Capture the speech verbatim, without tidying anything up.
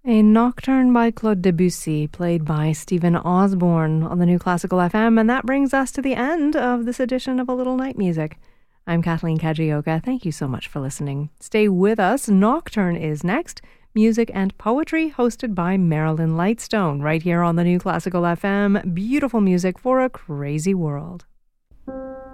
A Nocturne by Claude Debussy, played by Stephen Osborne on the New Classical F M, and that brings us to the end of this edition of A Little Night Music. I'm Kathleen Kajioka. Thank you so much for listening. Stay with us. Nocturne is next. Music and poetry, hosted by Marilyn Lightstone, right here on the New Classical F M. Beautiful music for a crazy world.